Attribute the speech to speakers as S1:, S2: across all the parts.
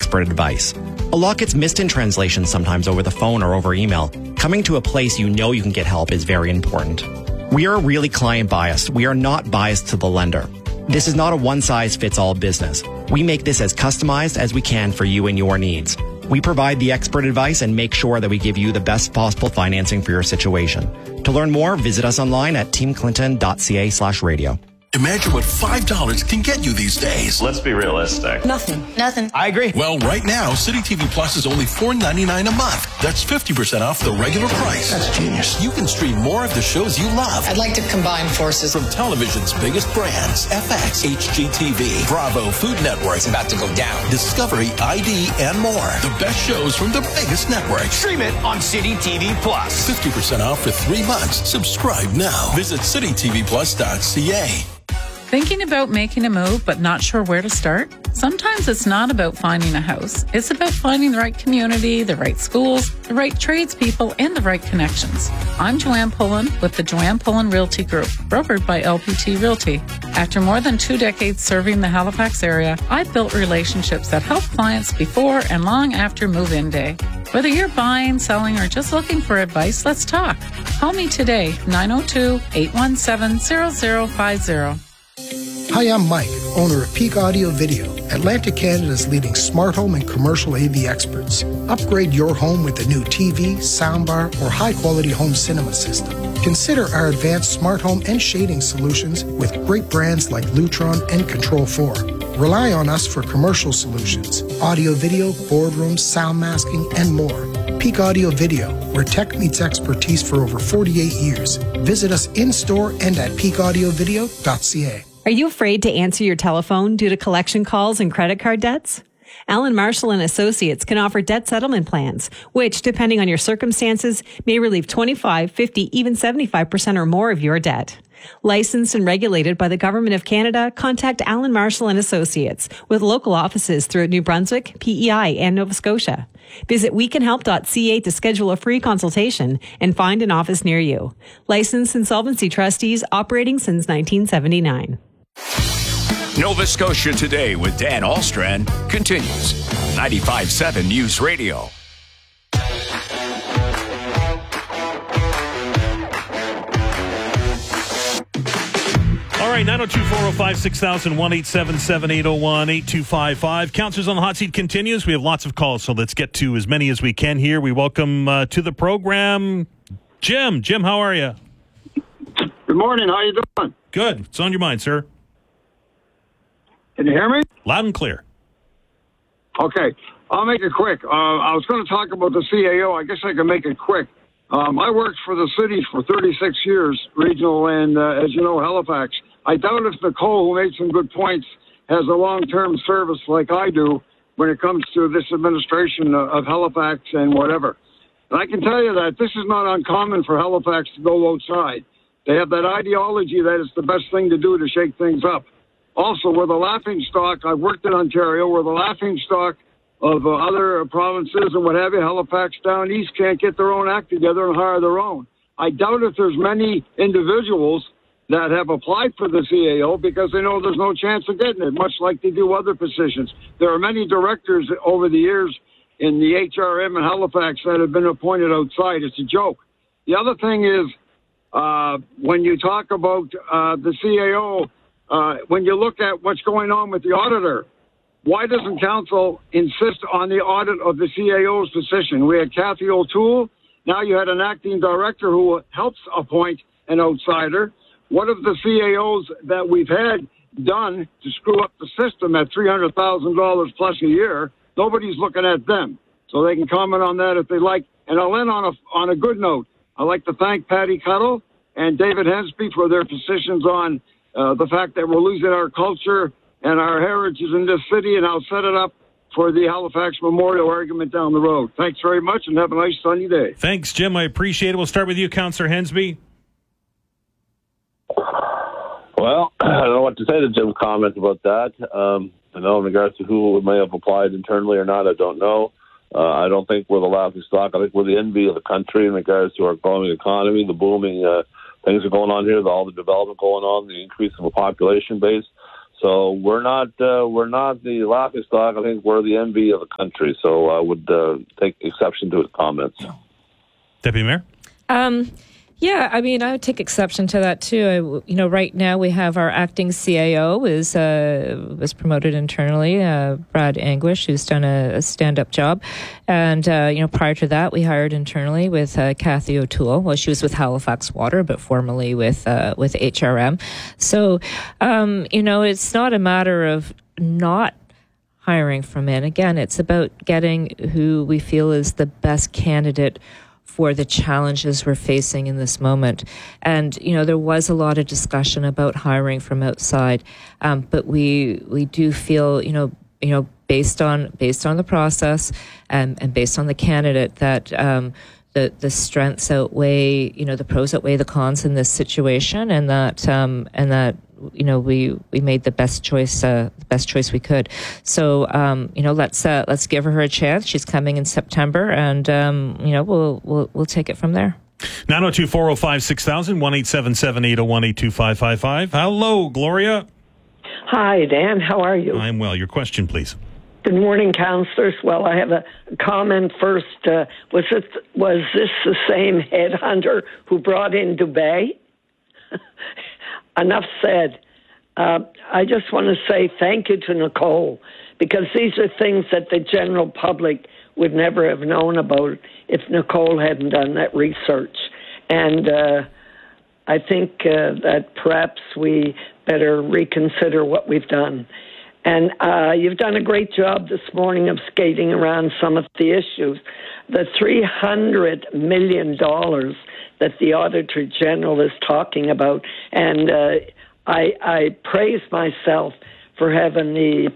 S1: expert advice. A lot gets missed in translation sometimes over the phone or over email. Coming to a place you know you can get help is very important. We are really client biased. We are not biased to the lender. This is not a one-size-fits-all business. We make this as customized as we can for you and your needs. We provide the expert advice and make sure that we give you the best possible financing for your situation. To learn more, visit us online at teamclinton.ca/radio.
S2: Imagine what $5 can get you these days.
S3: Let's be realistic.
S4: Nothing.
S1: I agree.
S2: Well, right now, City TV Plus is only $4.99 a month. That's 50% off the regular price.
S4: That's genius.
S2: You can stream more of the shows you love.
S4: I'd like to combine forces.
S2: From television's biggest brands, FX, HGTV, Bravo, Food Network.
S4: It's about to go down.
S2: Discovery, ID, and more. The best shows from the biggest networks.
S5: Stream it on City TV Plus.
S2: 50% off for 3 months. Subscribe now. Visit citytvplus.ca.
S6: Thinking about making a move but not sure where to start? Sometimes it's not about finding a house. It's about finding the right community, the right schools, the right tradespeople, and the right connections. I'm Joanne Pullen with the Joanne Pullen Realty Group, brokered by LPT Realty. After more than 2 decades serving the Halifax area, I've built relationships that help clients before and long after move-in day. Whether you're buying, selling, or just looking for advice, let's talk. Call me today, 902-817-0050.
S7: Hi, I'm Mike, owner of Peak Audio Video, Atlantic Canada's leading smart home and commercial AV experts. Upgrade your home with a new TV, soundbar, or high-quality home cinema system. Consider our advanced smart home and shading solutions with great brands like Lutron and Control 4. Rely on us for commercial solutions, audio video, boardrooms, sound masking, and more. Peak Audio Video, where tech meets expertise for over 48 years. Visit us in-store and at peakaudiovideo.ca.
S8: Are you afraid to answer your telephone due to collection calls and credit card debts? Allen Marshall and Associates can offer debt settlement plans, which, depending on your circumstances, may relieve 25, 50, even 75% or more of your debt. Licensed and regulated by the Government of Canada, contact Allen Marshall and Associates with local offices throughout New Brunswick, PEI, and Nova Scotia. Visit wecanhelp.ca to schedule a free consultation and find an office near you. Licensed insolvency trustees operating since 1979.
S5: Nova Scotia Today with Dan Ahlstrand continues. 95.7 News Radio.
S9: All right, 902-405-6000, 1-877-801-8255. Councillors on the Hot Seat continues. We have lots of calls, so let's get to as many as we can here. We welcome to the program Jim. Jim, how are you?
S10: Good morning. How you doing?
S9: Good. What's on your mind, sir?
S10: Can you hear me?
S9: Loud and clear.
S10: Okay. I'll make it quick. I was going to talk about the CAO. I guess I can make it quick. I worked for the city for 36 years, regional and, as you know, Halifax. I doubt if Nicole, who made some good points, has a long-term service like I do when it comes to this administration of Halifax and whatever. And I can tell you that this is not uncommon for Halifax to go outside. They have that ideology that it's the best thing to do to shake things up. Also, we're the laughing stock. I've worked in Ontario. We're the laughing stock of other provinces and what have you. Halifax down east can't get their own act together and hire their own. I doubt if there's many individuals that have applied for the CAO because they know there's no chance of getting it, much like they do other positions. There are many directors over the years in the HRM in Halifax that have been appointed outside. It's a joke. The other thing is, when you talk about the CAO, when you look at what's going on with the auditor, why doesn't council insist on the audit of the CAO's position? We had Kathy O'Toole. Now you had an acting director who helps appoint an outsider. What have the CAOs that we've had done to screw up the system at $300,000 plus a year? Nobody's looking at them. So they can comment on that if they like. And I'll end on a good note. I'd like to thank Patty Cuttle and David Hensby for their positions on the fact that we're losing our culture and our heritage in this city, and I'll set it up for the Halifax Memorial argument down the road. Thanks very much, and have a nice sunny day.
S9: Thanks, Jim. I appreciate it. We'll start with you, Councillor Hensby.
S11: Well, I don't know what to say to Jim's comment about that. I know in regards to who may have applied internally or not, I don't know. I don't think we're the laughing stock. I think we're the envy of the country in regards to our growing economy, the booming things are going on here, all the development going on, the increase of a population base. So we're not the laughingstock. I think we're the envy of the country. So I would take exception to his comments.
S9: Deputy Mayor?
S3: Yeah, I mean, I would take exception to that too. Right now we have our acting CAO was promoted internally, Brad Anguish, who's done a stand-up job, and prior to that we hired internally with Kathy O'Toole. Well, she was with Halifax Water, but formerly with HRM. So, it's not a matter of not hiring from in. Again, it's about getting who we feel is the best candidate for the challenges we're facing in this moment. And, there was a lot of discussion about hiring from outside, but we do feel, based on the process and based on the candidate that the strengths outweigh, the pros outweigh the cons in this situation, and that we made the best choice we could. So let's give her a chance. She's coming in September, and we'll take it from there.
S9: 902-405-6000, 1-877-801-82555. Hello, Gloria.
S12: Hi, Dan. How are you?
S9: I'm well. Your question, please.
S12: Good morning, councillors. Well, I have a comment first. Was this the same headhunter who brought in Dubé? Enough said. I just want to say thank you to Nicole, because these are things that the general public would never have known about if Nicole hadn't done that research. And I think that perhaps we better reconsider what we've done. And you've done a great job this morning of skating around some of the issues. The $300 million that the Auditor General is talking about, and I praise myself for having the,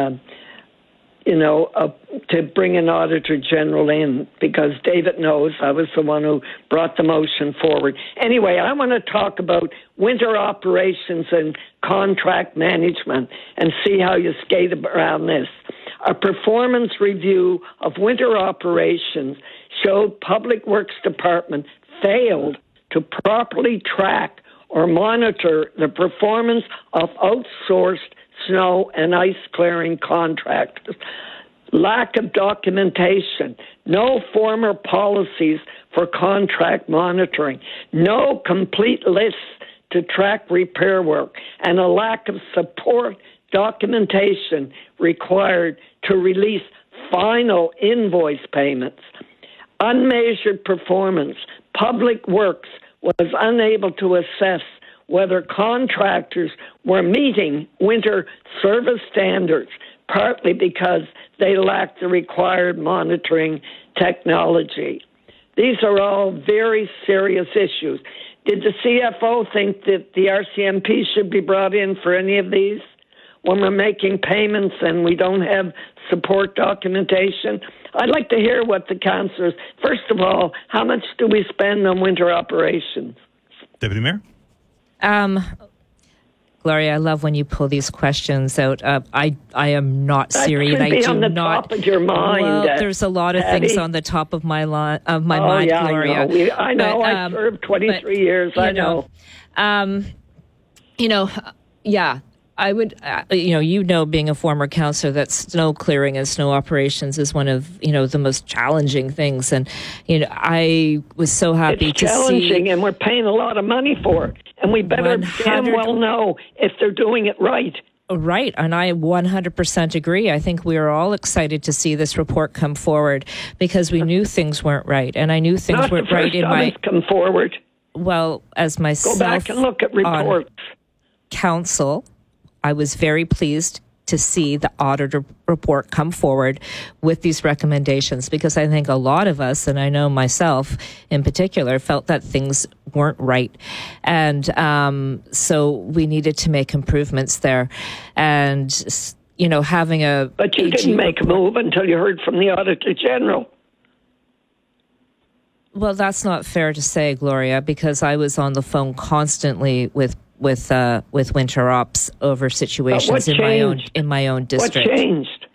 S12: to bring an Auditor General in, because David knows I was the one who brought the motion forward. Anyway, I want to talk about winter operations and contract management and see how you skate around this. A performance review of winter operations showed Public Works Department failed to properly track or monitor the performance of outsourced snow and ice clearing contractors. Lack of documentation, no formal policies for contract monitoring, no complete lists to track repair work, and a lack of support documentation required to release final invoice payments. Unmeasured performance. Public Works was unable to assess whether contractors were meeting winter service standards, partly because they lacked the required monitoring technology. These are all very serious issues. Did the CFO think that the RCMP should be brought in for any of these when we're making payments and we don't have support documentation? I'd like to hear what the councillors, first of all, how much do we spend on winter operations?
S9: Deputy Mayor?
S3: Gloria, I love when you pull these questions out. I am not Siri, and I do
S12: on the
S3: not.
S12: Top of your mind,
S3: well, there's a lot of things on the top of my mind, Gloria.
S12: I know. I served 23 years. I know.
S3: Yeah. I would, being a former councillor, that snow clearing and snow operations is one of, the most challenging things. And, I was so happy to see.
S12: It's challenging, and we're paying a lot of money for it. And we better damn well know if they're doing it right.
S3: Right, and I 100% agree. I think we are all excited to see this report come forward, because we knew things weren't right, and I knew things weren't right in my.
S12: Come forward.
S3: Well, as myself,
S12: go back and look at reports.
S3: Council, I was very pleased to see the auditor report come forward with these recommendations, because I think a lot of us, and I know myself in particular, felt that things weren't right. And so we needed to make improvements there. And, having a...
S12: But you didn't make a move until you heard from the Auditor General.
S3: Well, that's not fair to say, Gloria, because I was on the phone constantly with winter ops over situations in my own district.
S12: What changed?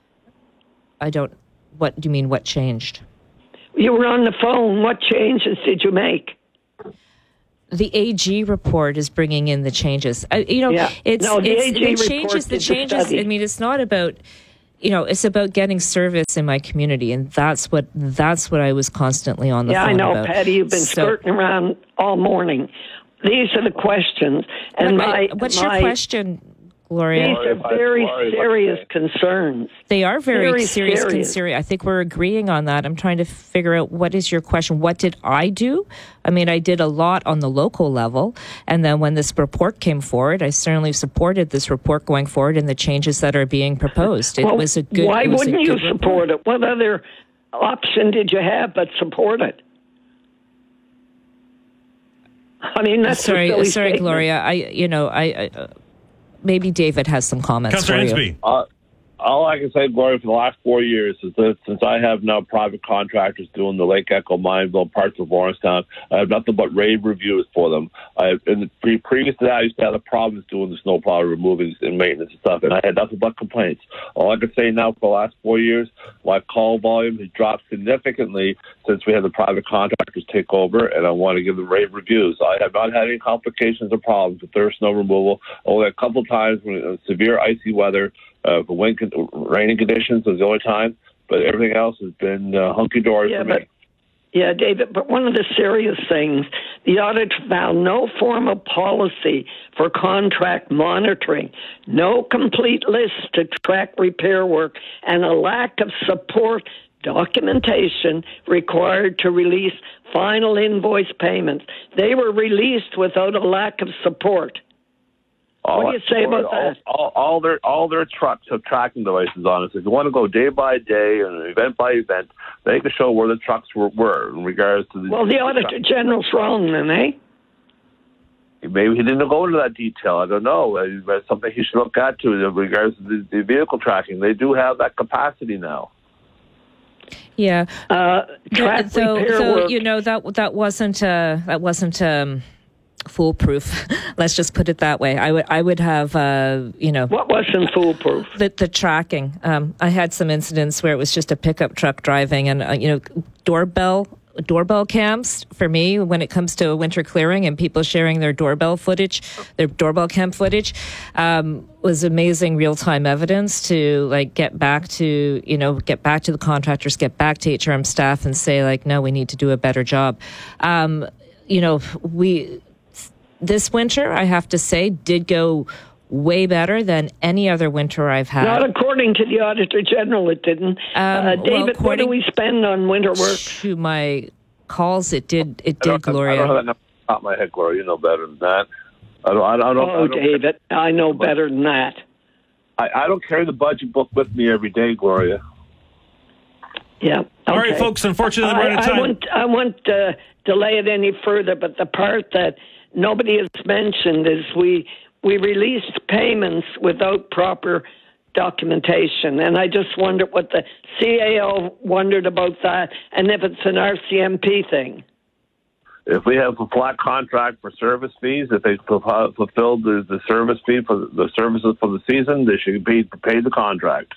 S3: What do you mean, what changed?
S12: You were on the phone. What changes did you make?
S3: the AG report is bringing in the changes.
S12: The AG
S3: changes. The changes. I mean, it's not about. It's about getting service in my community, and that's what I was constantly on the phone about.
S12: Yeah, I know, Patty. You've been skirting around all morning. These are the questions, and
S3: what's your question, Gloria?
S12: These are very serious concerns.
S3: They are very serious concerns. I think we're agreeing on that. I'm trying to figure out what is your question. What did I do? I mean, I did a lot on the local level, and then when this report came forward, I certainly supported this report going forward and the changes that are being proposed. It was a good.
S12: Why wouldn't you support it? What other option did you have but support it? I mean, that's
S3: sorry,
S12: statement.
S3: Gloria. I maybe David has some comments.
S9: Councillor Hensby.
S11: All I can say, Gloria, for the last 4 years is that since I have now private contractors doing the Lake Echo, Mineville, parts of Lawrencetown, I have nothing but rave reviews for them. Previous to that, I used to have the problems doing the snowplow removing and maintenance and stuff, and I had nothing but complaints. All I can say now for the last 4 years, my call volume has dropped significantly since we had the private contractors take over, and I want to give them rave reviews. I have not had any complications or problems with their snow removal. Only a couple of times when severe icy weather, for raining conditions was the only time, but everything else has been hunky-dory for me.
S12: Yeah, David, but one of the serious things, the audit found no formal policy for contract monitoring, no complete list to track repair work, and a lack of support documentation required to release final invoice payments. They were released without a lack of support. What do you say about that?
S11: All their trucks have tracking devices on it. So if you want to go day by day and event by event, they can show where the trucks were in regards to the...
S12: Well, the Auditor General's wrong then, eh?
S11: Maybe he didn't go into that detail. I don't know. That's something he should look at, too, in regards to the vehicle tracking. They do have that capacity now.
S3: Yeah.
S12: Track repair work.
S3: That wasn't foolproof. Let's just put it that way. I would have,
S12: What wasn't foolproof?
S3: The tracking. I had some incidents where it was just a pickup truck driving, and doorbell cams for me when it comes to winter clearing and people sharing their doorbell cam footage, was amazing real-time evidence to get back to the contractors, get back to HRM staff and say no, we need to do a better job. This winter, I have to say, did go way better than any other winter I've had.
S12: Not according to the Auditor General, it didn't. David, what do we spend on winter work?
S3: To my calls, it did, Gloria.
S11: I don't have that number off my head, Gloria. You know better than that.
S12: David, I know better than that.
S11: I don't carry the budget book with me every day, Gloria.
S12: Yeah. Okay.
S9: All right, folks, unfortunately, we're out of time.
S12: I won't delay it any further, but the part that nobody has mentioned is we released payments without proper documentation, and I just wondered what the CAO wondered about that, and if it's an RCMP thing.
S11: If we have a flat contract for service fees, if they fulfilled the service fee for the services for the season, they should be paid the contract.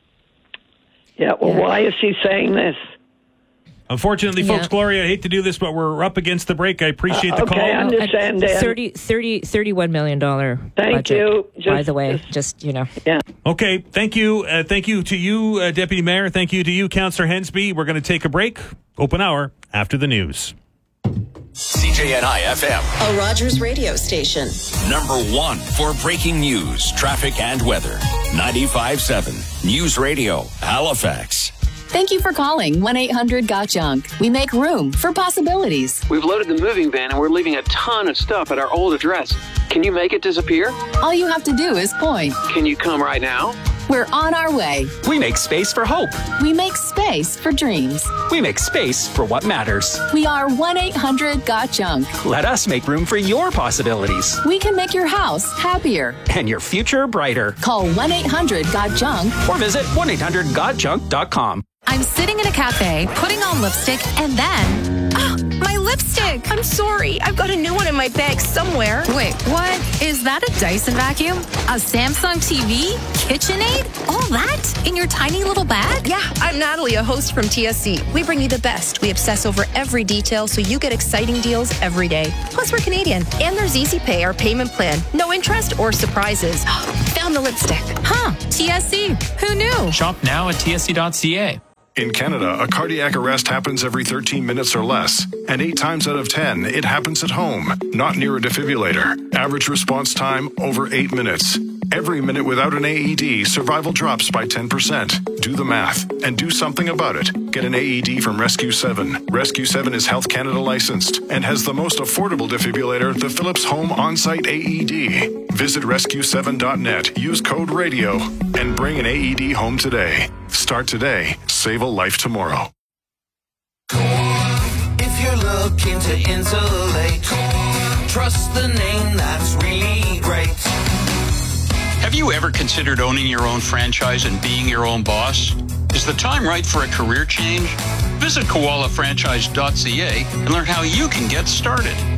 S12: Yeah, why is he saying this?
S9: Unfortunately, folks, Gloria, I hate to do this, but we're up against the break. I appreciate the call.
S12: Okay, I understand, Dan.
S3: $31 million
S12: Thank
S3: budget,
S12: you.
S3: by the way,
S12: Yeah.
S9: Okay, thank you. Thank you to you, Deputy Mayor. Thank you to you, Councillor Hensby. We're going to take a break. Open hour after the news.
S5: CJNI FM.
S13: A Rogers radio station.
S5: Number one for breaking news, traffic, and weather. 95.7 News Radio, Halifax.
S14: Thank you for calling 1-800-GOT-JUNK. We make room for possibilities.
S15: We've loaded the moving van and we're leaving a ton of stuff at our old address. Can you make it disappear?
S14: All you have to do is point.
S15: Can you come right now?
S14: We're on our way.
S16: We make space for hope.
S14: We make space for dreams.
S16: We make space for what matters.
S14: We are 1-800-GOT-JUNK.
S16: Let us make room for your possibilities.
S14: We can make your house happier.
S16: And your future brighter.
S14: Call 1-800-GOT-JUNK.
S16: Or visit 1-800-GOTJUNK.com.
S17: I'm sitting in a cafe, putting on lipstick, and then, my
S13: lipstick. I'm sorry. I've got a new one in my bag somewhere.
S17: Wait, what? Is that a Dyson vacuum? A Samsung TV? KitchenAid? All that in your tiny little bag?
S13: Yeah, I'm Natalie, a host from TSC. We bring you the best. We obsess over every detail so you get exciting deals every day. Plus, we're Canadian. And there's Easy Pay, our payment plan. No interest or surprises. Found the lipstick.
S17: Huh, TSC. Who knew?
S18: Shop now at tsc.ca.
S19: In Canada, a cardiac arrest happens every 13 minutes or less, and 8 times out of 10, it happens at home, not near a defibrillator. Average response time, over 8 minutes. Every minute without an AED, survival drops by 10%. Do the math, and do something about it. Get an AED from Rescue 7. Rescue 7 is Health Canada licensed, and has the most affordable defibrillator, the Philips Home On-Site AED. Visit rescue7.net, use code RADIO, and bring an AED home today. Start today, save a life tomorrow.
S20: If you're looking to insulate, trust the name that's really great.
S21: Have you ever considered owning your own franchise and being your own boss? Is the time right for a career change? Visit koalafranchise.ca and learn how you can get started.